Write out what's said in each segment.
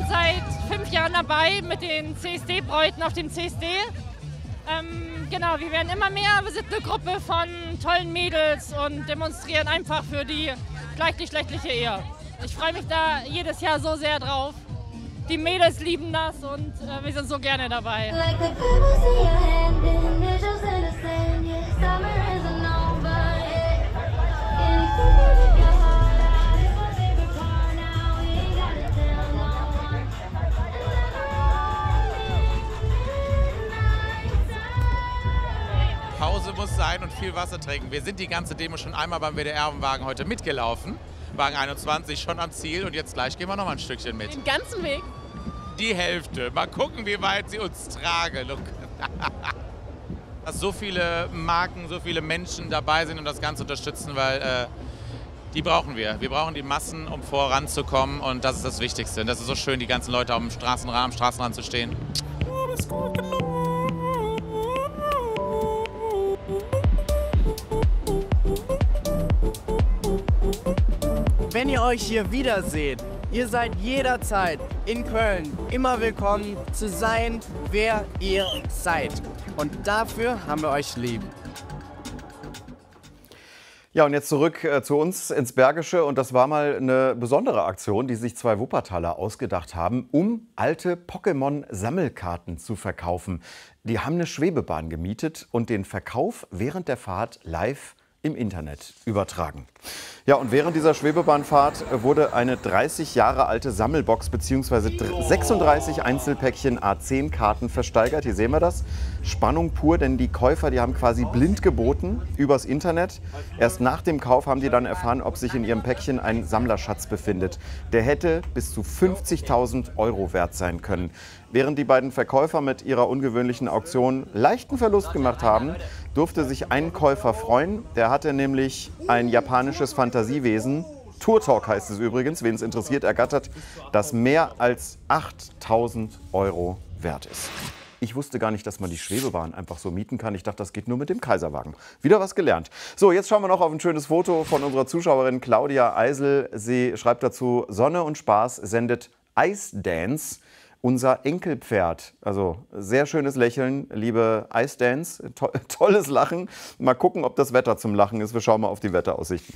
seit 5 Jahren dabei mit den CSD-Bräuten auf dem CSD. Genau, wir werden immer mehr. Wir sind eine Gruppe von tollen Mädels und demonstrieren einfach für die gleichgeschlechtliche Ehe. Ich freue mich da jedes Jahr so sehr drauf. Die Mädels lieben das und wir sind so gerne dabei. Pause muss sein und viel Wasser trinken. Wir sind die ganze Demo schon einmal beim WDR-Wagen heute mitgelaufen. Wagen 21 schon am Ziel und jetzt gleich gehen wir noch mal ein Stückchen mit. Den ganzen Weg? Die Hälfte. Mal gucken, wie weit sie uns tragen. Dass so viele Marken, so viele Menschen dabei sind und das Ganze unterstützen, weil die brauchen wir. Wir brauchen die Massen, um voranzukommen und das ist das Wichtigste. Und das ist so schön, die ganzen Leute am Straßenrand zu stehen. Wenn ihr euch hier wiederseht, ihr seid jederzeit in Köln immer willkommen zu sein, wer ihr seid. Und dafür haben wir euch lieb. Ja, und jetzt zurück zu uns ins Bergische. Und das war mal eine besondere Aktion, die sich 2 Wuppertaler ausgedacht haben, um alte Pokémon-Sammelkarten zu verkaufen. Die haben eine Schwebebahn gemietet und den Verkauf während der Fahrt live im Internet übertragen. Ja, und während dieser Schwebebahnfahrt wurde eine 30 Jahre alte Sammelbox bzw. 36 Einzelpäckchen A10-Karten versteigert. Hier sehen wir das. Spannung pur, denn die Käufer, die haben quasi blind geboten übers Internet. Erst nach dem Kauf haben die dann erfahren, ob sich in ihrem Päckchen ein Sammlerschatz befindet. Der hätte bis zu 50.000 € wert sein können. Während die beiden Verkäufer mit ihrer ungewöhnlichen Auktion leichten Verlust gemacht haben, durfte sich ein Käufer freuen. Der hatte nämlich ein japanisches Fantasiewesen, Turtok heißt es übrigens, wen es interessiert, ergattert, das mehr als 8.000 € wert ist. Ich wusste gar nicht, dass man die Schwebebahn einfach so mieten kann. Ich dachte, das geht nur mit dem Kaiserwagen. Wieder was gelernt. So, jetzt schauen wir noch auf ein schönes Foto von unserer Zuschauerin Claudia Eisel. Sie schreibt dazu, Sonne und Spaß sendet Ice Dance. Unser Enkelpferd, also sehr schönes Lächeln, liebe Ice Dance, tolles Lachen. Mal gucken, ob das Wetter zum Lachen ist. Wir schauen mal auf die Wetteraussichten.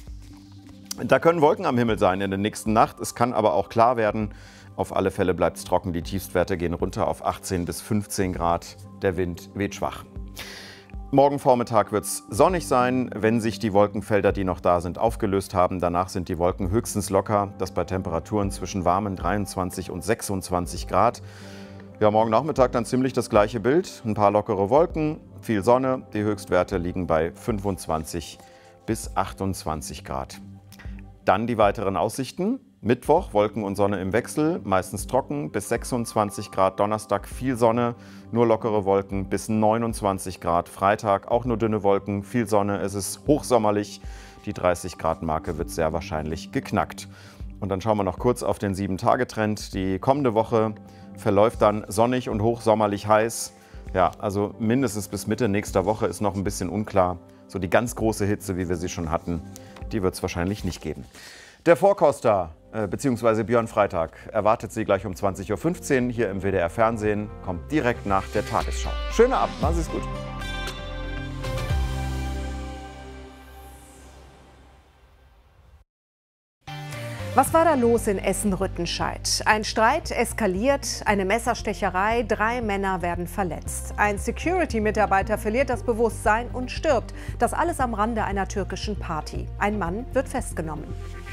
Da können Wolken am Himmel sein in der nächsten Nacht. Es kann aber auch klar werden. Auf alle Fälle bleibt es trocken. Die Tiefstwerte gehen runter auf 18 bis 15 Grad. Der Wind weht schwach. Morgen Vormittag wird es sonnig sein, wenn sich die Wolkenfelder, die noch da sind, aufgelöst haben. Danach sind die Wolken höchstens locker, das bei Temperaturen zwischen warmen 23 und 26 Grad. Ja, morgen Nachmittag dann ziemlich das gleiche Bild. Ein paar lockere Wolken, viel Sonne. Die Höchstwerte liegen bei 25 bis 28 Grad. Dann die weiteren Aussichten. Mittwoch, Wolken und Sonne im Wechsel, meistens trocken, bis 26 Grad. Donnerstag viel Sonne, nur lockere Wolken, bis 29 Grad. Freitag auch nur dünne Wolken, viel Sonne, es ist hochsommerlich. Die 30-Grad-Marke wird sehr wahrscheinlich geknackt. Und dann schauen wir noch kurz auf den 7-Tage-Trend. Die kommende Woche verläuft dann sonnig und hochsommerlich heiß. Ja, also mindestens bis Mitte nächster Woche ist noch ein bisschen unklar. So die ganz große Hitze, wie wir sie schon hatten, die wird es wahrscheinlich nicht geben. Der Vorkoster bzw. Björn Freitag erwartet Sie gleich um 20.15 Uhr hier im WDR Fernsehen. Kommt direkt nach der Tagesschau. Schönen Abend, machen Sie es gut. Was war da los in Essen-Rüttenscheid? Ein Streit eskaliert, eine Messerstecherei, 3 Männer werden verletzt. Ein Security-Mitarbeiter verliert das Bewusstsein und stirbt. Das alles am Rande einer türkischen Party. Ein Mann wird festgenommen.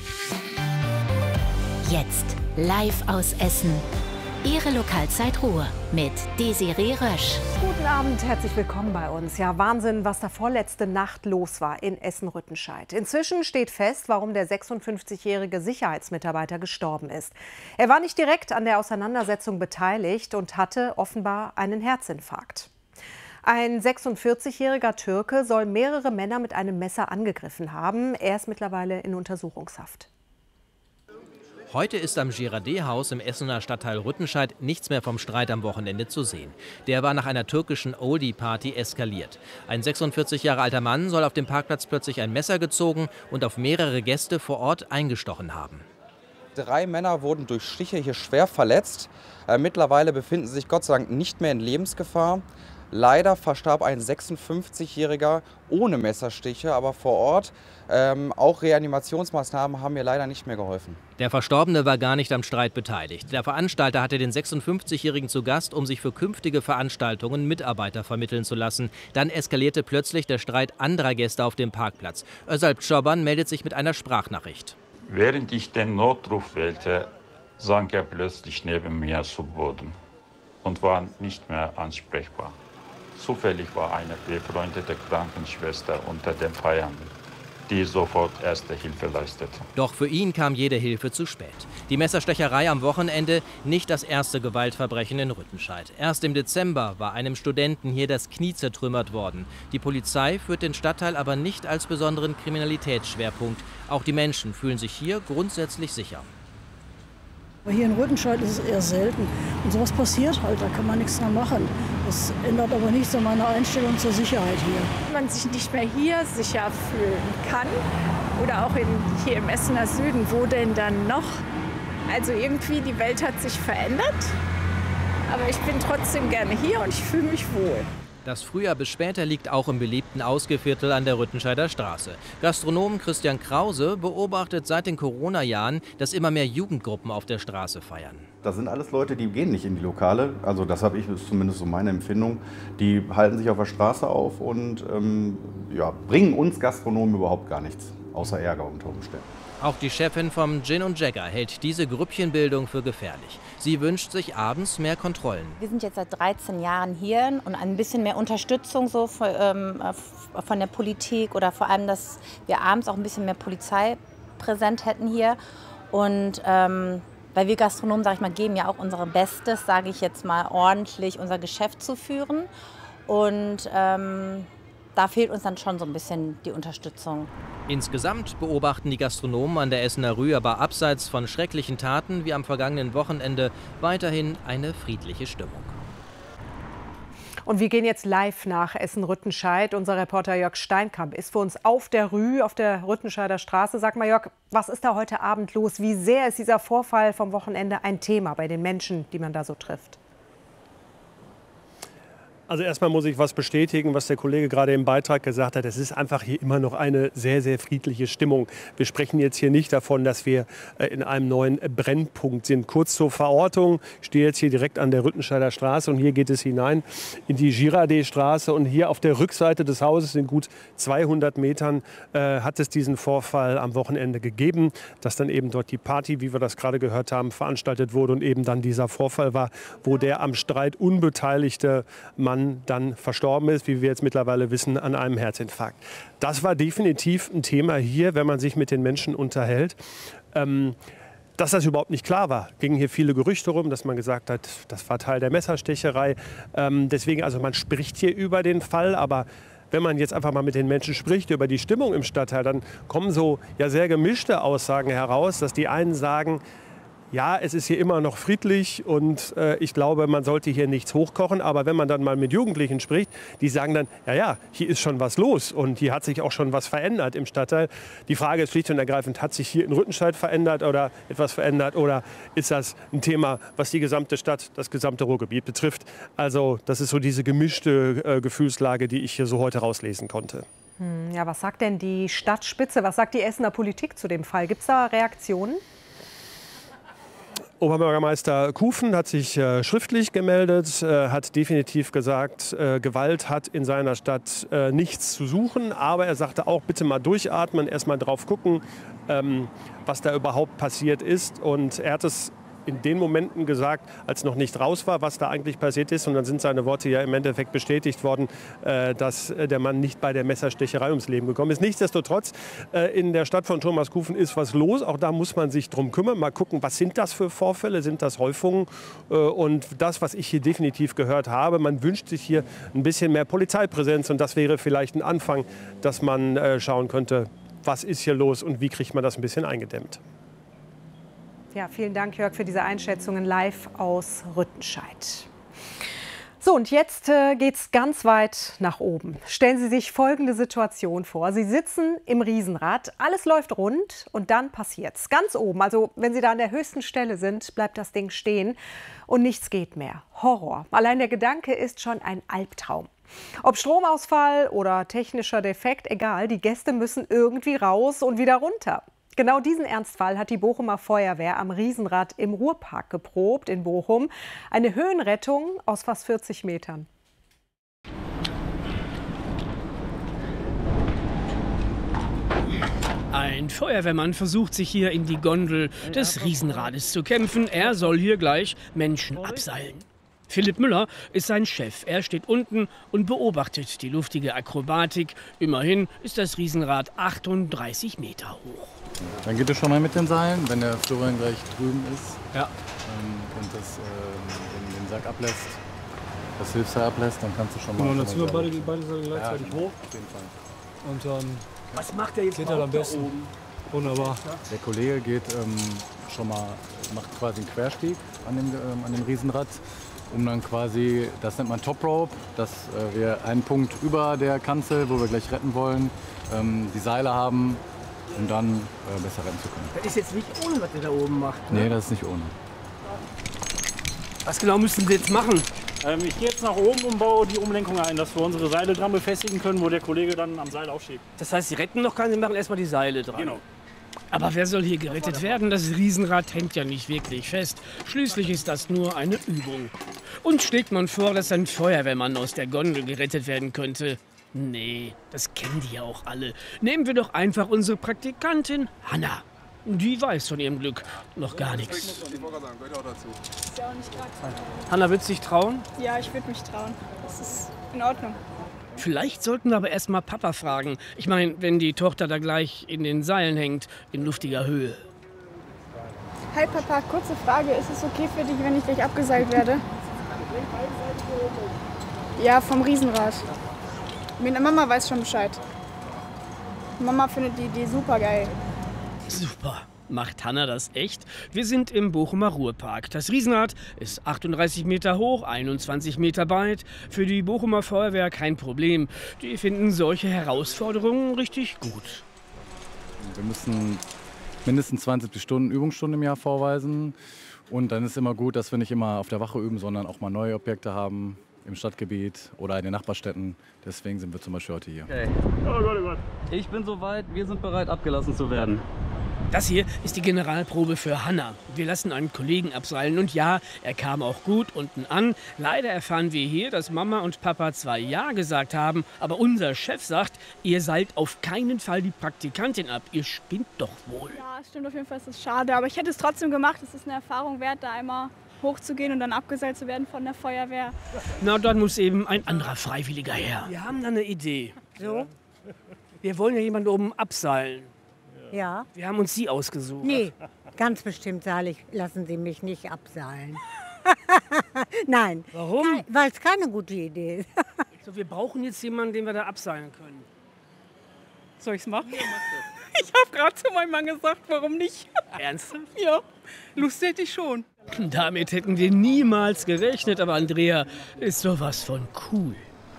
Jetzt live aus Essen. Ihre Lokalzeit Ruhr mit Desiree Rösch. Guten Abend, herzlich willkommen bei uns. Ja, Wahnsinn, was da vorletzte Nacht los war in Essen-Rüttenscheid. Inzwischen steht fest, warum der 56-jährige Sicherheitsmitarbeiter gestorben ist. Er war nicht direkt an der Auseinandersetzung beteiligt und hatte offenbar einen Herzinfarkt. Ein 46-jähriger Türke soll mehrere Männer mit einem Messer angegriffen haben. Er ist mittlerweile in Untersuchungshaft. Heute ist am Girardet-Haus im Essener Stadtteil Rüttenscheid nichts mehr vom Streit am Wochenende zu sehen. Der war nach einer türkischen Oldie-Party eskaliert. Ein 46 Jahre alter Mann soll auf dem Parkplatz plötzlich ein Messer gezogen und auf mehrere Gäste vor Ort eingestochen haben. 3 Männer wurden durch Stiche hier schwer verletzt. Mittlerweile befinden sie sich Gott sei Dank nicht mehr in Lebensgefahr. Leider verstarb ein 56-Jähriger ohne Messerstiche, aber vor Ort auch Reanimationsmaßnahmen haben mir leider nicht mehr geholfen. Der Verstorbene war gar nicht am Streit beteiligt. Der Veranstalter hatte den 56-Jährigen zu Gast, um sich für künftige Veranstaltungen Mitarbeiter vermitteln zu lassen. Dann eskalierte plötzlich der Streit anderer Gäste auf dem Parkplatz. Özalp Çoban meldet sich mit einer Sprachnachricht. Während ich den Notruf wählte, sank er plötzlich neben mir zu Boden und war nicht mehr ansprechbar. Zufällig war eine befreundete Krankenschwester unter den Feiernden, die sofort erste Hilfe leistete. Doch für ihn kam jede Hilfe zu spät. Die Messerstecherei am Wochenende nicht das erste Gewaltverbrechen in Rüttenscheid. Erst im Dezember war einem Studenten hier das Knie zertrümmert worden. Die Polizei führt den Stadtteil aber nicht als besonderen Kriminalitätsschwerpunkt. Auch die Menschen fühlen sich hier grundsätzlich sicher. Hier in Rüttenscheid ist es eher selten. Und sowas passiert halt, da kann man nichts dran machen. Das ändert aber nichts an meiner Einstellung zur Sicherheit hier. Wenn man sich nicht mehr hier sicher fühlen kann oder auch hier im Essener Süden, wo denn dann noch? Also irgendwie, die Welt hat sich verändert, aber ich bin trotzdem gerne hier und ich fühle mich wohl. Das Frühjahr bis später liegt auch im beliebten Ausgeviertel an der Rüttenscheider Straße. Gastronom Christian Krause beobachtet seit den Corona-Jahren, dass immer mehr Jugendgruppen auf der Straße feiern. Das sind alles Leute, die gehen nicht in die Lokale. Also das habe ich, ist zumindest so meine Empfindung. Die halten sich auf der Straße auf und bringen uns Gastronomen überhaupt gar nichts, außer Ärger unter Umständen. Auch die Chefin vom Gin & Jagger hält diese Grüppchenbildung für gefährlich. Sie wünscht sich abends mehr Kontrollen. Wir sind jetzt seit 13 Jahren hier und ein bisschen mehr Unterstützung so von der Politik oder vor allem, dass wir abends auch ein bisschen mehr Polizei präsent hätten hier. Und weil wir Gastronomen, sage ich mal, geben ja auch unser Bestes, sage ich jetzt mal, ordentlich unser Geschäft zu führen. Und da fehlt uns dann schon so ein bisschen die Unterstützung. Insgesamt beobachten die Gastronomen an der Essener Rue aber abseits von schrecklichen Taten wie am vergangenen Wochenende weiterhin eine friedliche Stimmung. Und wir gehen jetzt live nach Essen-Rüttenscheid. Unser Reporter Jörg Steinkamp ist für uns auf der Rue, auf der Rüttenscheider Straße. Sag mal, Jörg, was ist da heute Abend los? Wie sehr ist dieser Vorfall vom Wochenende ein Thema bei den Menschen, die man da so trifft? Also erstmal muss ich was bestätigen, was der Kollege gerade im Beitrag gesagt hat. Es ist einfach hier immer noch eine sehr, sehr friedliche Stimmung. Wir sprechen jetzt hier nicht davon, dass wir in einem neuen Brennpunkt sind. Kurz zur Verortung, ich stehe jetzt hier direkt an der Rüttenscheider Straße und hier geht es hinein in die Girardet-Straße. Und hier auf der Rückseite des Hauses, in gut 200 Metern, hat es diesen Vorfall am Wochenende gegeben, dass dann eben dort die Party, wie wir das gerade gehört haben, veranstaltet wurde und eben dann dieser Vorfall war, wo der am Streit unbeteiligte Mann dann verstorben ist, wie wir jetzt mittlerweile wissen, an einem Herzinfarkt. Das war definitiv ein Thema hier, wenn man sich mit den Menschen unterhält. Dass das überhaupt nicht klar war, gingen hier viele Gerüchte rum, dass man gesagt hat, das war Teil der Messerstecherei. Deswegen, also man spricht hier über den Fall, aber wenn man jetzt einfach mal mit den Menschen spricht über die Stimmung im Stadtteil, dann kommen so ja sehr gemischte Aussagen heraus, dass die einen sagen, ja, es ist hier immer noch friedlich und ich glaube, man sollte hier nichts hochkochen. Aber wenn man dann mal mit Jugendlichen spricht, die sagen dann, ja, hier ist schon was los und hier hat sich auch schon was verändert im Stadtteil. Die Frage ist schlicht und ergreifend, hat sich hier in Rüttenscheid verändert oder etwas verändert oder ist das ein Thema, was die gesamte Stadt, das gesamte Ruhrgebiet betrifft? Also das ist so diese gemischte Gefühlslage, die ich hier so heute rauslesen konnte. Ja, was sagt denn die Stadtspitze, was sagt die Essener Politik zu dem Fall? Gibt es da Reaktionen? Oberbürgermeister Kufen hat sich schriftlich gemeldet, hat definitiv gesagt, Gewalt hat in seiner Stadt nichts zu suchen. Aber er sagte auch, bitte mal durchatmen, erst mal drauf gucken, was da überhaupt passiert ist. Und er hat es in den Momenten gesagt, als noch nicht raus war, was da eigentlich passiert ist. Und dann sind seine Worte ja im Endeffekt bestätigt worden, dass der Mann nicht bei der Messerstecherei ums Leben gekommen ist. Nichtsdestotrotz, in der Stadt von Thomas Kufen ist was los. Auch da muss man sich drum kümmern. Mal gucken, was sind das für Vorfälle? Sind das Häufungen? Und das, was ich hier definitiv gehört habe, man wünscht sich hier ein bisschen mehr Polizeipräsenz. Und das wäre vielleicht ein Anfang, dass man schauen könnte, was ist hier los und wie kriegt man das ein bisschen eingedämmt. Ja, vielen Dank, Jörg, für diese Einschätzungen live aus Rüttenscheid. So. So, und jetzt geht's ganz weit nach oben. Stellen Sie sich folgende Situation vor. Sie sitzen im Riesenrad, alles läuft rund und dann passiert's. Ganz oben, also wenn Sie da an der höchsten Stelle sind, bleibt das Ding stehen und nichts geht mehr. Horror. Allein der Gedanke ist schon ein Albtraum. Ob Stromausfall oder technischer Defekt, egal, die Gäste müssen irgendwie raus und wieder runter. Genau diesen Ernstfall hat die Bochumer Feuerwehr am Riesenrad im Ruhrpark geprobt in Bochum. Eine Höhenrettung aus fast 40 Metern. Ein Feuerwehrmann versucht sich hier in die Gondel des Riesenrades zu kämpfen. Er soll hier gleich Menschen abseilen. Philipp Müller ist sein Chef. Er steht unten und beobachtet die luftige Akrobatik. Immerhin ist das Riesenrad 38 Meter hoch. Dann geht es schon mal mit den Seilen, wenn der Florian gleich drüben ist. Ja. Und das den Sack ablässt, das Hilfsseil ablässt, dann kannst du schon mal. Genau, dann ziehen wir beide Seile gleichzeitig hoch. Auf jeden Fall. Und dann was macht der jetzt klettert am besten. oben? Wunderbar. Der Kollege geht schon mal, macht quasi einen Querstieg an dem Riesenrad, um dann quasi, das nennt man Top Rope, dass wir einen Punkt über der Kanzel, wo wir gleich retten wollen, die Seile haben, um dann besser retten zu können. Das ist jetzt nicht ohne, was der da oben macht. Ne? Nee, das ist nicht ohne. Was genau müssen Sie jetzt machen? Ich gehe jetzt nach oben und baue die Umlenkung ein, dass wir unsere Seile dran befestigen können, wo der Kollege dann am Seil aufschiebt. Das heißt, Sie retten noch keinen, Sie machen erstmal die Seile dran. Genau. Aber wer soll hier gerettet werden? Das Riesenrad hängt ja nicht wirklich fest. Schließlich ist das nur eine Übung. Und schlägt man vor, dass ein Feuerwehrmann aus der Gondel gerettet werden könnte? Nee, das kennen die ja auch alle. Nehmen wir doch einfach unsere Praktikantin Hanna. Die weiß von ihrem Glück noch gar nichts. Hanna, willst du dich trauen? Ja, ich würde mich trauen. Das ist in Ordnung. Vielleicht sollten wir aber erst mal Papa fragen. Ich meine, wenn die Tochter da gleich in den Seilen hängt, in luftiger Höhe. Hi Papa, kurze Frage. Ist es okay für dich, wenn ich gleich abgeseilt werde? Ja, vom Riesenrad. Meine Mama weiß schon Bescheid. Mama findet die super geil. Super. Macht Hanna das echt? Wir sind im Bochumer Ruhrpark. Das Riesenrad ist 38 Meter hoch, 21 Meter breit. Für die Bochumer Feuerwehr kein Problem. Die finden solche Herausforderungen richtig gut. Wir müssen mindestens 20 Stunden Übungsstunden im Jahr vorweisen. Und dann ist immer gut, dass wir nicht immer auf der Wache üben, sondern auch mal neue Objekte haben im Stadtgebiet oder in den Nachbarstädten. Deswegen sind wir zum Beispiel heute hier. Okay. Oh Gott, oh Gott. Ich bin soweit, wir sind bereit, abgelassen zu werden. Das hier ist die Generalprobe für Hanna. Wir lassen einen Kollegen abseilen und ja, er kam auch gut unten an. Leider erfahren wir hier, dass Mama und Papa zwar Ja gesagt haben, aber unser Chef sagt, ihr seilt auf keinen Fall die Praktikantin ab. Ihr spinnt doch wohl. Ja, stimmt auf jeden Fall, es ist schade, aber ich hätte es trotzdem gemacht. Es ist eine Erfahrung wert, da einmal hochzugehen und dann abgeseilt zu werden von der Feuerwehr. Na, dann muss eben ein anderer Freiwilliger her. Wir haben da eine Idee. So? Wir wollen ja jemanden oben abseilen. Ja. Wir haben uns Sie ausgesucht. Nee, ganz bestimmt lassen Sie mich nicht abseilen. Nein. Warum? Weil es keine gute Idee ist. So, wir brauchen jetzt jemanden, den wir da abseilen können. Soll ich's machen? Ja, mach das. Ich habe gerade zu meinem Mann gesagt, warum nicht? Ernsthaft? Ja, Lust hätte ich schon. Damit hätten wir niemals gerechnet, aber Andrea ist sowas von cool.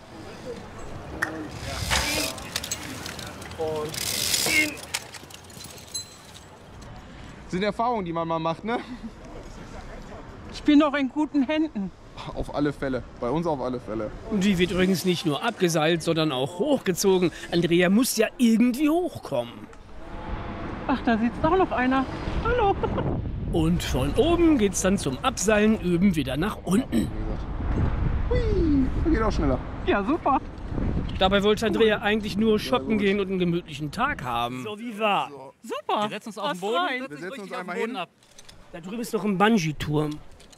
Und in. Das sind Erfahrungen, die man mal macht, ne? Ich bin noch in guten Händen. Auf alle Fälle, bei uns auf alle Fälle. Die wird übrigens nicht nur abgeseilt, sondern auch hochgezogen. Andrea muss ja irgendwie hochkommen. Ach, da sitzt auch noch einer. Hallo. Und von oben geht's dann zum Abseilen üben wieder nach unten. Hui, geht auch schneller. Ja, super. Dabei wollte Andrea eigentlich nur shoppen gehen und einen gemütlichen Tag haben. So wie war. Super. Wir setzen uns auf den Boden. Wir setzen uns einmal hin. Ab. Da drüben ist noch ein Bungee-Turm.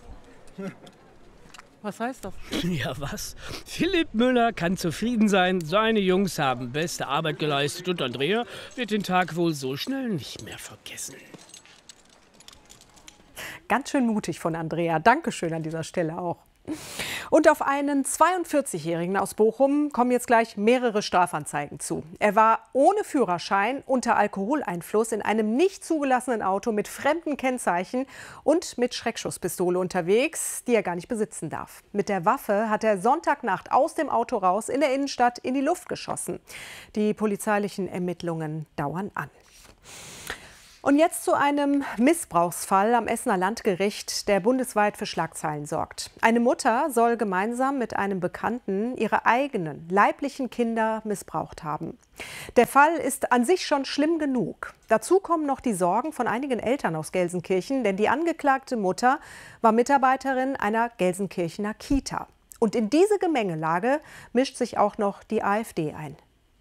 Was heißt das? Ja, was? Philipp Müller kann zufrieden sein. Seine Jungs haben beste Arbeit geleistet und Andrea wird den Tag wohl so schnell nicht mehr vergessen. Ganz schön mutig von Andrea. Dankeschön an dieser Stelle auch. Und auf einen 42-Jährigen aus Bochum kommen jetzt gleich mehrere Strafanzeigen zu. Er war ohne Führerschein, unter Alkoholeinfluss, in einem nicht zugelassenen Auto mit fremden Kennzeichen und mit Schreckschusspistole unterwegs, die er gar nicht besitzen darf. Mit der Waffe hat er Sonntagnacht aus dem Auto raus in der Innenstadt in die Luft geschossen. Die polizeilichen Ermittlungen dauern an. Und jetzt zu einem Missbrauchsfall am Essener Landgericht, der bundesweit für Schlagzeilen sorgt. Eine Mutter soll gemeinsam mit einem Bekannten ihre eigenen leiblichen Kinder missbraucht haben. Der Fall ist an sich schon schlimm genug. Dazu kommen noch die Sorgen von einigen Eltern aus Gelsenkirchen, denn die angeklagte Mutter war Mitarbeiterin einer Gelsenkirchener Kita. Und in diese Gemengelage mischt sich auch noch die AfD ein.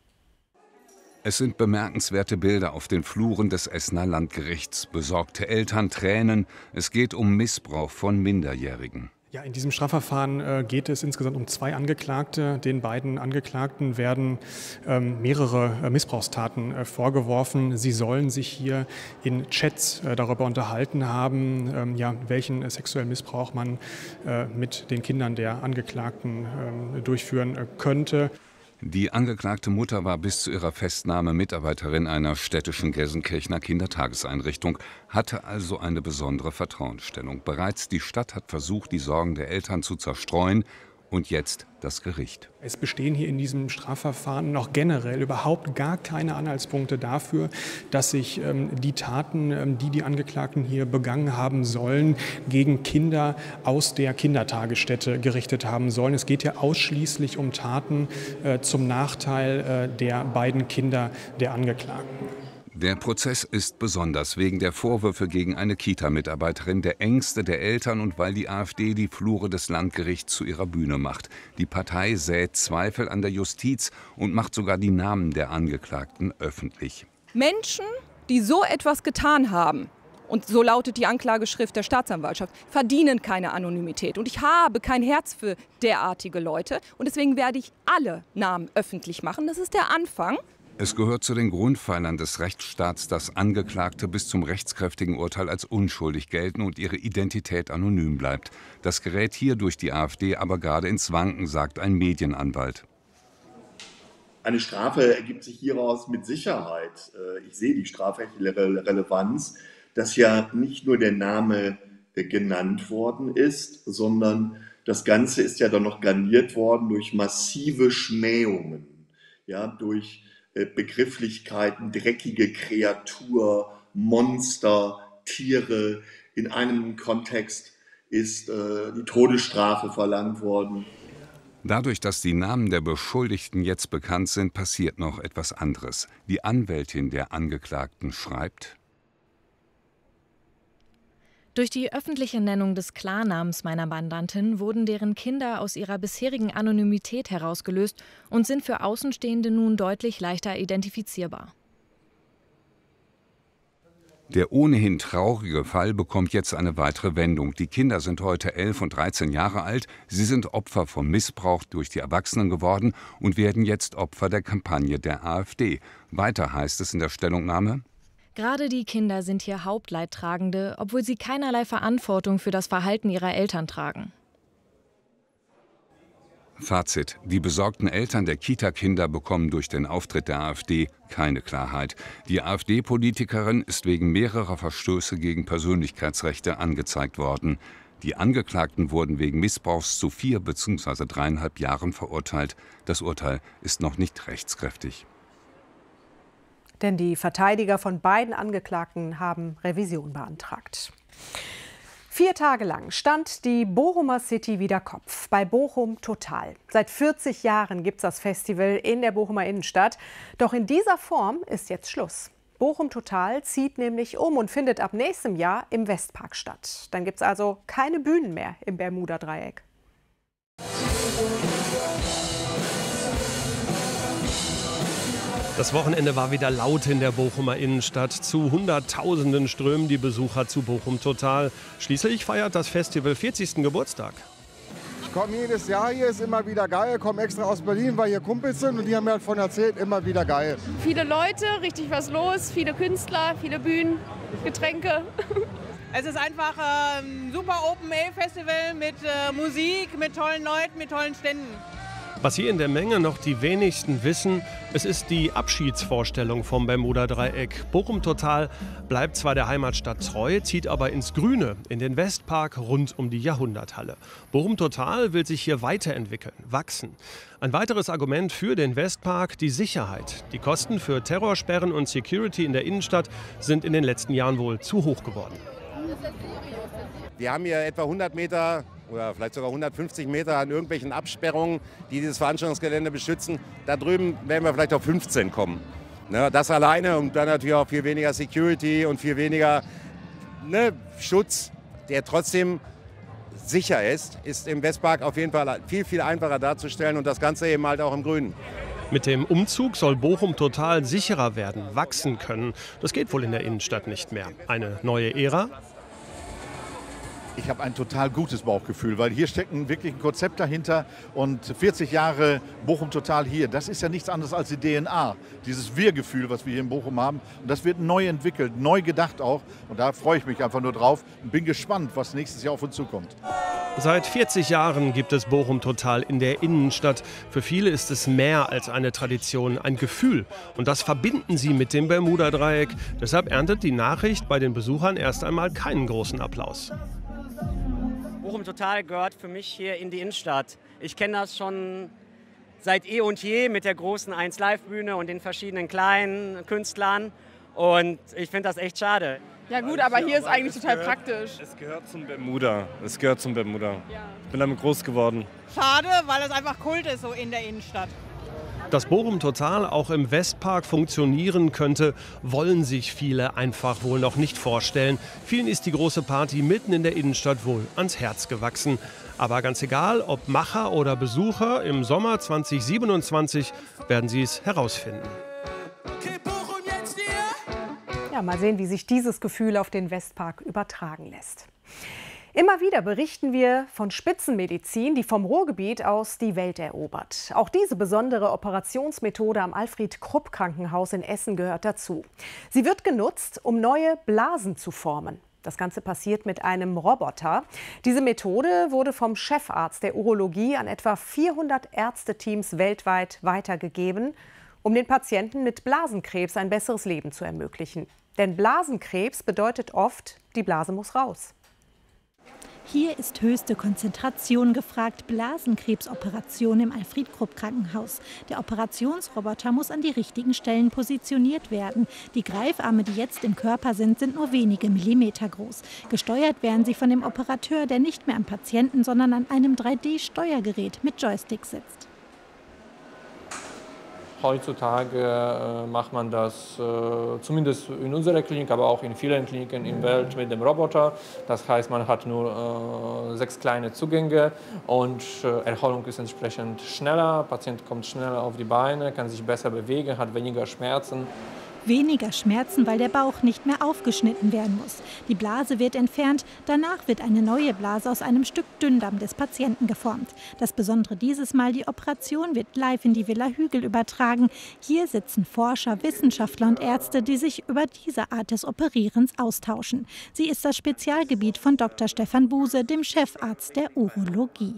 Es sind bemerkenswerte Bilder auf den Fluren des Essener Landgerichts. Besorgte Eltern, Tränen. Es geht um Missbrauch von Minderjährigen. Ja, in diesem Strafverfahren geht es insgesamt um 2 Angeklagte. Den beiden Angeklagten werden mehrere Missbrauchstaten vorgeworfen. Sie sollen sich hier in Chats darüber unterhalten haben, welchen sexuellen Missbrauch man mit den Kindern der Angeklagten durchführen könnte. Die angeklagte Mutter war bis zu ihrer Festnahme Mitarbeiterin einer städtischen Gelsenkirchener Kindertageseinrichtung, hatte also eine besondere Vertrauensstellung. Bereits die Stadt hat versucht, die Sorgen der Eltern zu zerstreuen. Und jetzt das Gericht. Es bestehen hier in diesem Strafverfahren noch generell überhaupt gar keine Anhaltspunkte dafür, dass sich die Taten, die die Angeklagten hier begangen haben sollen, gegen Kinder aus der Kindertagesstätte gerichtet haben sollen. Es geht ja ausschließlich um Taten zum Nachteil der beiden Kinder der Angeklagten. Der Prozess ist besonders wegen der Vorwürfe gegen eine Kita-Mitarbeiterin, der Ängste der Eltern und weil die AfD die Flure des Landgerichts zu ihrer Bühne macht. Die Partei sät Zweifel an der Justiz und macht sogar die Namen der Angeklagten öffentlich. Menschen, die so etwas getan haben, und so lautet die Anklageschrift der Staatsanwaltschaft, verdienen keine Anonymität. Und ich habe kein Herz für derartige Leute. Und deswegen werde ich alle Namen öffentlich machen. Das ist der Anfang. Es gehört zu den Grundpfeilern des Rechtsstaats, dass Angeklagte bis zum rechtskräftigen Urteil als unschuldig gelten und ihre Identität anonym bleibt. Das gerät hier durch die AfD aber gerade ins Wanken, sagt ein Medienanwalt. Eine Strafe ergibt sich hieraus mit Sicherheit. Ich sehe die strafrechtliche Relevanz, dass ja nicht nur der Name genannt worden ist, sondern das Ganze ist ja dann noch garniert worden durch massive Schmähungen, ja, durch Begrifflichkeiten, dreckige Kreatur, Monster, Tiere. In einem Kontext ist die Todesstrafe verlangt worden. Dadurch, dass die Namen der Beschuldigten jetzt bekannt sind, passiert noch etwas anderes. Die Anwältin der Angeklagten schreibt: Durch die öffentliche Nennung des Klarnamens meiner Mandantin wurden deren Kinder aus ihrer bisherigen Anonymität herausgelöst und sind für Außenstehende nun deutlich leichter identifizierbar. Der ohnehin traurige Fall bekommt jetzt eine weitere Wendung. Die Kinder sind heute 11 und 13 Jahre alt. Sie sind Opfer von Missbrauch durch die Erwachsenen geworden und werden jetzt Opfer der Kampagne der AfD. Weiter heißt es in der Stellungnahme: Gerade die Kinder sind hier Hauptleidtragende, obwohl sie keinerlei Verantwortung für das Verhalten ihrer Eltern tragen. Fazit: Die besorgten Eltern der Kita-Kinder bekommen durch den Auftritt der AfD keine Klarheit. Die AfD-Politikerin ist wegen mehrerer Verstöße gegen Persönlichkeitsrechte angezeigt worden. Die Angeklagten wurden wegen Missbrauchs zu 4 bzw. 3,5 Jahren verurteilt. Das Urteil ist noch nicht rechtskräftig. Denn die Verteidiger von beiden Angeklagten haben Revision beantragt. 4 Tage lang stand die Bochumer City wieder Kopf bei Bochum Total. Seit 40 Jahren gibt es das Festival in der Bochumer Innenstadt. Doch in dieser Form ist jetzt Schluss. Bochum Total zieht nämlich um und findet ab nächstem Jahr im Westpark statt. Dann gibt es also keine Bühnen mehr im Bermuda-Dreieck. Das Wochenende war wieder laut in der Bochumer Innenstadt. Zu Hunderttausenden strömen die Besucher zu Bochum Total. Schließlich feiert das Festival 40. Geburtstag. Ich komme jedes Jahr hier, ist immer wieder geil. Komme extra aus Berlin, weil hier Kumpels sind und die haben mir davon erzählt, immer wieder geil. Viele Leute, richtig was los, viele Künstler, viele Bühnen, Getränke. Es ist einfach ein super Open-Air-Festival mit Musik, mit tollen Leuten, mit tollen Ständen. Was hier in der Menge noch die wenigsten wissen, es ist die Abschiedsvorstellung vom Bermuda-Dreieck. Bochum Total bleibt zwar der Heimatstadt treu, zieht aber ins Grüne, in den Westpark rund um die Jahrhunderthalle. Bochum Total will sich hier weiterentwickeln, wachsen. Ein weiteres Argument für den Westpark, die Sicherheit. Die Kosten für Terrorsperren und Security in der Innenstadt sind in den letzten Jahren wohl zu hoch geworden. Wir haben hier etwa 100 Meter oder vielleicht sogar 150 Meter an irgendwelchen Absperrungen, die dieses Veranstaltungsgelände beschützen. Da drüben werden wir vielleicht auf 15 kommen. Das alleine und dann natürlich auch viel weniger Security und viel weniger Schutz, der trotzdem sicher ist im Westpark auf jeden Fall viel, viel einfacher darzustellen und das Ganze eben halt auch im Grünen. Mit dem Umzug soll Bochum Total sicherer werden, wachsen können. Das geht wohl in der Innenstadt nicht mehr. Eine neue Ära? Ich habe ein total gutes Bauchgefühl, weil hier steckt wirklich ein Konzept dahinter und 40 Jahre Bochum Total hier, das ist ja nichts anderes als die DNA, dieses Wir-Gefühl, was wir hier in Bochum haben. Und das wird neu entwickelt, neu gedacht auch und da freue ich mich einfach nur drauf und bin gespannt, was nächstes Jahr auf uns zukommt. Seit 40 Jahren gibt es Bochum Total in der Innenstadt. Für viele ist es mehr als eine Tradition, ein Gefühl. Und das verbinden sie mit dem Bermuda-Dreieck. Deshalb erntet die Nachricht bei den Besuchern erst einmal keinen großen Applaus. Bochum Total gehört für mich hier in die Innenstadt. Ich kenne das schon seit eh und je mit der großen 1Live-Bühne und den verschiedenen kleinen Künstlern. Und ich finde das echt schade. Ja gut, aber hier ist eigentlich total praktisch. Es gehört zum Bermuda. Ich bin damit groß geworden. Schade, weil es einfach Kult ist so in der Innenstadt. Dass Bochum Total auch im Westpark funktionieren könnte, wollen sich viele einfach wohl noch nicht vorstellen. Vielen ist die große Party mitten in der Innenstadt wohl ans Herz gewachsen. Aber ganz egal, ob Macher oder Besucher, im Sommer 2027 werden sie es herausfinden. Ja, mal sehen, wie sich dieses Gefühl auf den Westpark übertragen lässt. Immer wieder berichten wir von Spitzenmedizin, die vom Ruhrgebiet aus die Welt erobert. Auch diese besondere Operationsmethode am Alfred-Krupp-Krankenhaus in Essen gehört dazu. Sie wird genutzt, um neue Blasen zu formen. Das Ganze passiert mit einem Roboter. Diese Methode wurde vom Chefarzt der Urologie an etwa 400 Ärzteteams weltweit weitergegeben, um den Patienten mit Blasenkrebs ein besseres Leben zu ermöglichen. Denn Blasenkrebs bedeutet oft, die Blase muss raus. Hier ist höchste Konzentration gefragt. Blasenkrebsoperation im Alfred-Krupp-Krankenhaus. Der Operationsroboter muss an die richtigen Stellen positioniert werden. Die Greifarme, die jetzt im Körper sind nur wenige Millimeter groß. Gesteuert werden sie von dem Operateur, der nicht mehr am Patienten, sondern an einem 3D-Steuergerät mit Joystick sitzt. Heutzutage macht man das zumindest in unserer Klinik, aber auch in vielen Kliniken in der Welt mit dem Roboter. Das heißt, man hat nur 6 kleine Zugänge und Erholung ist entsprechend schneller. Der Patient kommt schneller auf die Beine, kann sich besser bewegen, hat weniger Schmerzen. Weniger Schmerzen, weil der Bauch nicht mehr aufgeschnitten werden muss. Die Blase wird entfernt, danach wird eine neue Blase aus einem Stück Dünndarm des Patienten geformt. Das Besondere dieses Mal, die Operation wird live in die Villa Hügel übertragen. Hier sitzen Forscher, Wissenschaftler und Ärzte, die sich über diese Art des Operierens austauschen. Sie ist das Spezialgebiet von Dr. Stefan Buse, dem Chefarzt der Urologie.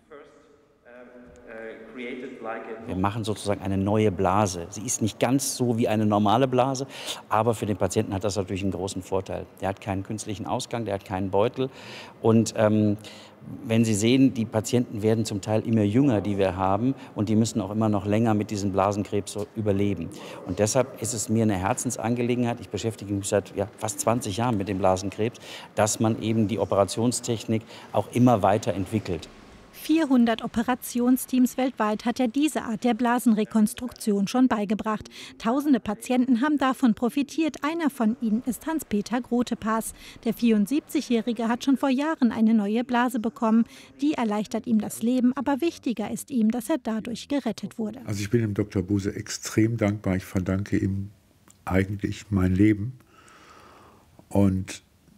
Wir machen sozusagen eine neue Blase. Sie ist nicht ganz so wie eine normale Blase, aber für den Patienten hat das natürlich einen großen Vorteil. Der hat keinen künstlichen Ausgang, der hat keinen Beutel. Und wenn Sie sehen, die Patienten werden zum Teil immer jünger, die wir haben, und die müssen auch immer noch länger mit diesem Blasenkrebs überleben. Und deshalb ist es mir eine Herzensangelegenheit, ich beschäftige mich seit fast 20 Jahren mit dem Blasenkrebs, dass man eben die Operationstechnik auch immer weiter entwickelt. 400 Operationsteams weltweit hat er diese Art der Blasenrekonstruktion schon beigebracht. Tausende Patienten haben davon profitiert. Einer von ihnen ist Hans-Peter Grotepass. Der 74-Jährige hat schon vor Jahren eine neue Blase bekommen. Die erleichtert ihm das Leben, aber wichtiger ist ihm, dass er dadurch gerettet wurde. Also ich bin dem Dr. Buse extrem dankbar. Ich verdanke ihm eigentlich mein Leben. Und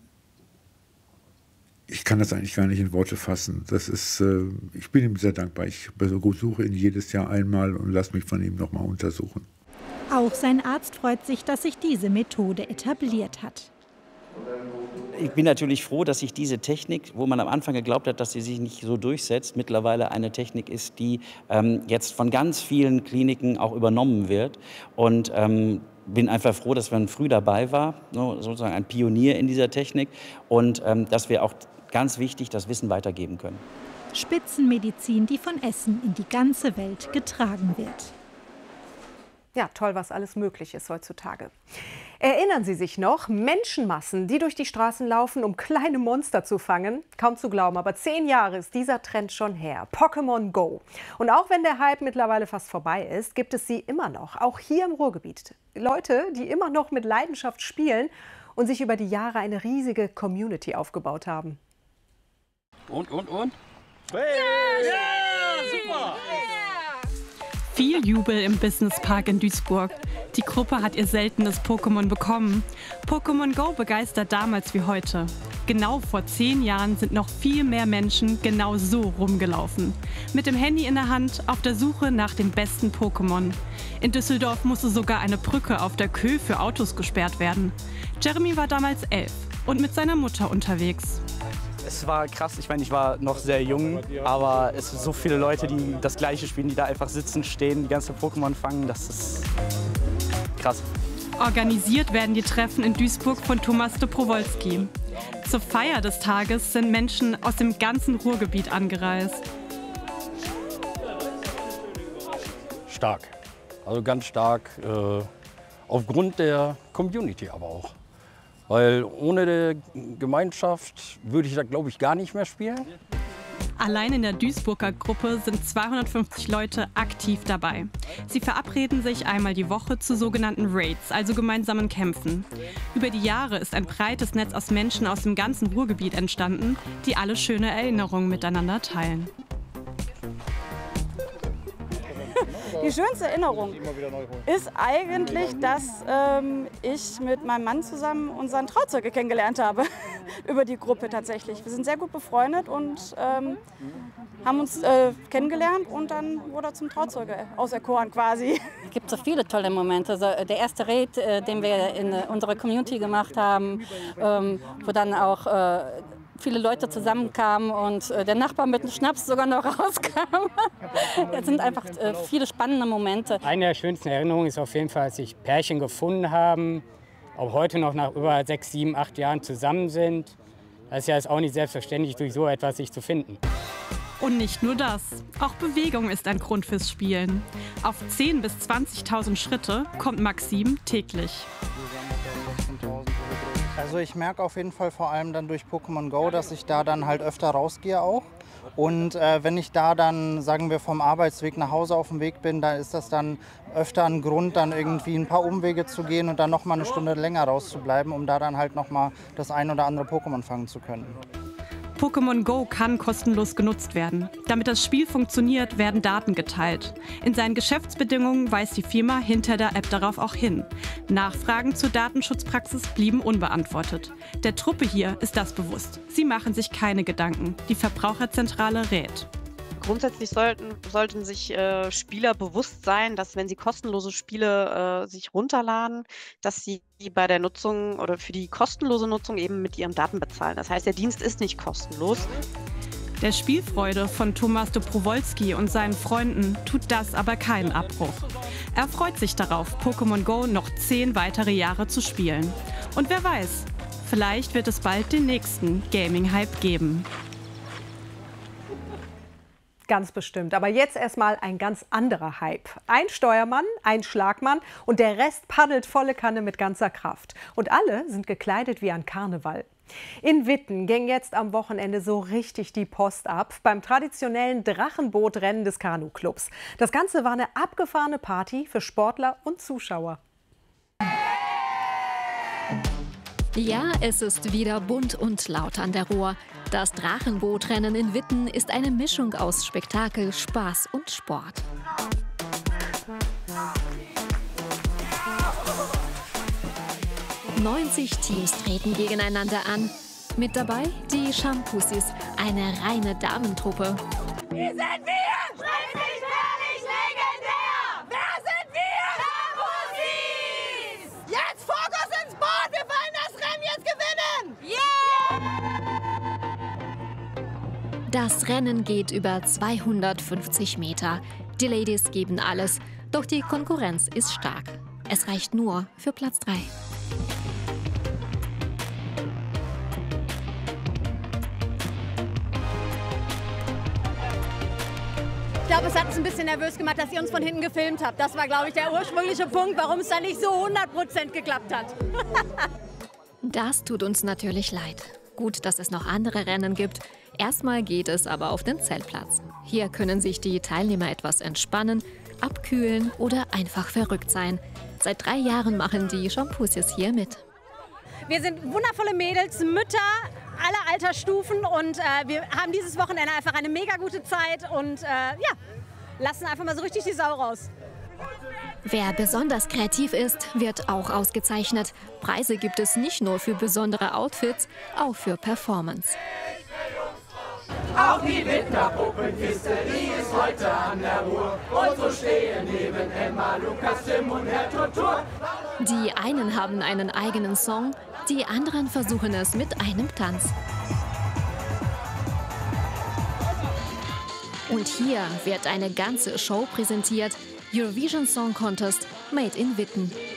ich kann das eigentlich gar nicht in Worte fassen. Ich bin ihm sehr dankbar. Ich besuche ihn jedes Jahr einmal und lasse mich von ihm noch mal untersuchen. Auch sein Arzt freut sich, dass sich diese Methode etabliert hat. ich bin natürlich froh, dass sich diese Technik, wo man am Anfang geglaubt hat, dass sie sich nicht so durchsetzt, mittlerweile eine Technik ist, die jetzt von ganz vielen Kliniken auch übernommen wird. Und bin einfach froh, dass man früh dabei war, sozusagen ein Pionier in dieser Technik. Und dass wir auch, ganz wichtig, das Wissen weitergeben können. Spitzenmedizin, die von Essen in die ganze Welt getragen wird. Ja, toll, was alles möglich ist heutzutage. Erinnern Sie sich noch? Menschenmassen, die durch die Straßen laufen, um kleine Monster zu fangen? Kaum zu glauben, aber 10 Jahre ist dieser Trend schon her. Pokémon Go. Und auch wenn der Hype mittlerweile fast vorbei ist, gibt es sie immer noch, auch hier im Ruhrgebiet. Leute, die immer noch mit Leidenschaft spielen und sich über die Jahre eine riesige Community aufgebaut haben. Und? Hey! Ja, super! Viel Jubel im Businesspark in Duisburg. Die Gruppe hat ihr seltenes Pokémon bekommen. Pokémon Go begeistert damals wie heute. Genau vor 10 Jahren sind noch viel mehr Menschen genau so rumgelaufen. Mit dem Handy in der Hand auf der Suche nach dem besten Pokémon. In Düsseldorf musste sogar eine Brücke auf der Kö für Autos gesperrt werden. Jeremy war damals 11 und mit seiner Mutter unterwegs. Es war krass, ich meine, ich war noch sehr jung, aber es sind so viele Leute, die das Gleiche spielen, die da einfach sitzen, stehen, die ganze Pokémon fangen, das ist krass. Organisiert werden die Treffen in Duisburg von Thomas de Prowolski. Zur Feier des Tages sind Menschen aus dem ganzen Ruhrgebiet angereist. Stark, also ganz stark, aufgrund der Community aber auch. Weil ohne die Gemeinschaft würde ich da, glaube ich, gar nicht mehr spielen. Allein in der Duisburger Gruppe sind 250 Leute aktiv dabei. Sie verabreden sich einmal die Woche zu sogenannten Raids, also gemeinsamen Kämpfen. Über die Jahre ist ein breites Netz aus Menschen aus dem ganzen Ruhrgebiet entstanden, die alle schöne Erinnerungen miteinander teilen. Die schönste Erinnerung ist eigentlich, dass ich mit meinem Mann zusammen unseren Trauzeuge kennengelernt habe. Über die Gruppe tatsächlich. Wir sind sehr gut befreundet und haben uns kennengelernt und dann wurde er zum Trauzeuge auserkoren quasi. Es gibt so viele tolle Momente. Also der erste Raid, den wir in unserer Community gemacht haben, wo dann auch viele Leute zusammenkamen und der Nachbar mit dem Schnaps sogar noch rauskam. Es sind einfach viele spannende Momente. Eine der schönsten Erinnerungen ist auf jeden Fall, als sich Pärchen gefunden haben, auch heute noch nach über 6, 7, 8 Jahren zusammen sind. Das ist ja jetzt auch nicht selbstverständlich, durch so etwas sich zu finden. Und nicht nur das, auch Bewegung ist ein Grund fürs Spielen. Auf 10.000 bis 20.000 Schritte kommt Maxim täglich. Also ich merke auf jeden Fall vor allem dann durch Pokémon Go, dass ich da dann halt öfter rausgehe auch. Und wenn ich da dann, sagen wir, vom Arbeitsweg nach Hause auf dem Weg bin, da ist das dann öfter ein Grund, dann irgendwie ein paar Umwege zu gehen und dann noch mal eine Stunde länger rauszubleiben, um da dann halt noch mal das ein oder andere Pokémon fangen zu können. Pokémon Go kann kostenlos genutzt werden. Damit das Spiel funktioniert, werden Daten geteilt. In seinen Geschäftsbedingungen weist die Firma hinter der App darauf auch hin. Nachfragen zur Datenschutzpraxis blieben unbeantwortet. Der Truppe hier ist das bewusst. Sie machen sich keine Gedanken. Die Verbraucherzentrale rät. Grundsätzlich sollten sich Spieler bewusst sein, dass wenn sie kostenlose Spiele sich runterladen, dass sie bei der Nutzung oder für die kostenlose Nutzung eben mit ihren Daten bezahlen. Das heißt, der Dienst ist nicht kostenlos. Der Spielfreude von Thomas de Prowolski und seinen Freunden tut das aber keinen Abbruch. Er freut sich darauf, Pokémon Go noch 10 weitere Jahre zu spielen. Und wer weiß, vielleicht wird es bald den nächsten Gaming-Hype geben. Ganz bestimmt. Aber jetzt erstmal ein ganz anderer Hype. Ein Steuermann, ein Schlagmann und der Rest paddelt volle Kanne mit ganzer Kraft. Und alle sind gekleidet wie an Karneval. In Witten ging jetzt am Wochenende so richtig die Post ab beim traditionellen Drachenbootrennen des Kanu-Clubs. Das Ganze war eine abgefahrene Party für Sportler und Zuschauer. Ja, es ist wieder bunt und laut an der Ruhr. Das Drachenbootrennen in Witten ist eine Mischung aus Spektakel, Spaß und Sport. – 90 Teams treten gegeneinander an. Mit dabei die Shampoosies, eine reine Damentruppe. Wie sind wir? Schrecklich, herrlich, legendär! Wer sind wir? Shampoosies! Jetzt Fokus ins Boot! Wir wollen das Rennen jetzt gewinnen! Yeah! Das Rennen geht über 250 Meter. Die Ladies geben alles, doch die Konkurrenz ist stark. Es reicht nur für Platz 3. Ich glaube, es hat uns ein bisschen nervös gemacht, dass ihr uns von hinten gefilmt habt. Das war, glaube ich, der ursprüngliche Punkt, warum es dann nicht so 100% geklappt hat. Das tut uns natürlich leid. Gut, dass es noch andere Rennen gibt. Erstmal geht es aber auf den Zeltplatz. Hier können sich die Teilnehmer etwas entspannen, abkühlen oder einfach verrückt sein. Seit 3 Jahren machen die Champussies hier mit. Wir sind wundervolle Mädels, Mütter aller Altersstufen und wir haben dieses Wochenende einfach eine mega gute Zeit und ja, lassen einfach mal so richtig die Sau raus. Wer besonders kreativ ist, wird auch ausgezeichnet. Preise gibt es nicht nur für besondere Outfits, auch für Performance. Auch die Winterpuppenkiste, die ist heute an der Ruhr. Und so stehen neben Emma, Lukas, Tim und Herr Turtur. Die einen haben einen eigenen Song, die anderen versuchen es mit einem Tanz. Und hier wird eine ganze Show präsentiert. Eurovision Song Contest Made in Witten.